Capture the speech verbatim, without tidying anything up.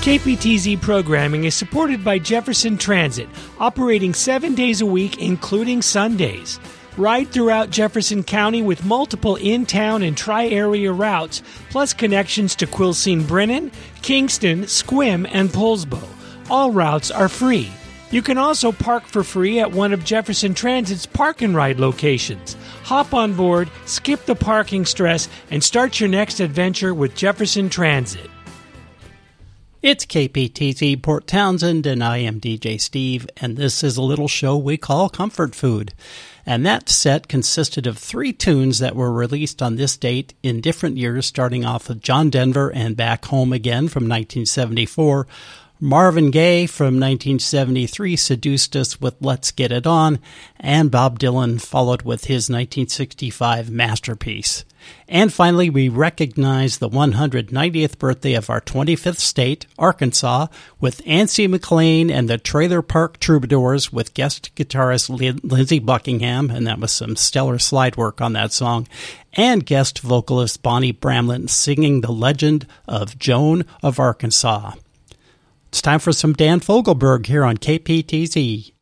K P T Z programming is supported by Jefferson Transit, operating seven days a week, including Sundays. Ride throughout Jefferson County with multiple in-town and tri-area routes, plus connections to Quilcene Brennan, Kingston, Sequim, and Poulsbo. All routes are free. You can also park for free at one of Jefferson Transit's park and ride locations. Hop on board, skip the parking stress, and start your next adventure with Jefferson Transit. It's K P T Z Port Townsend, and I am D J Steve, and this is a little show we call Comfort Food. And that set consisted of three tunes that were released on this date in different years, starting off with John Denver and Back Home Again from nineteen seventy-four, Marvin Gaye from nineteen seventy-three seduced us with Let's Get It On, and Bob Dylan followed with his nineteen sixty-five masterpiece. And finally, we recognize the one hundred ninetieth birthday of our twenty-fifth state, Arkansas, with Ancy McLean and the Trailer Park Troubadours with guest guitarist Lindsey Buckingham, and that was some stellar slide work on that song, and guest vocalist Bonnie Bramlett singing the legend of Joan of Arkansas. It's time for some Dan Fogelberg here on K P T Z.